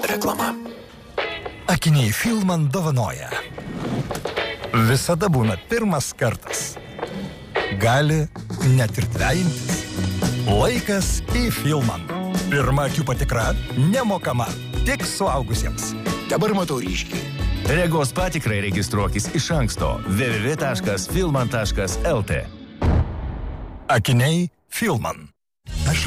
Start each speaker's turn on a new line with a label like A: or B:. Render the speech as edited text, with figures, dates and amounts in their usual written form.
A: Reklama.
B: Akiniai Filman dovanoja. Visada būna pirmas kartas. Gali net ir dvejintis. Laikas į Filman. Pirma akių patikra nemokama. Tik suaugusiems.
A: Dabar matau ryškiai.
C: Regos patikrai registruokis iš anksto www.filman.lt.
B: Akiniai Filman.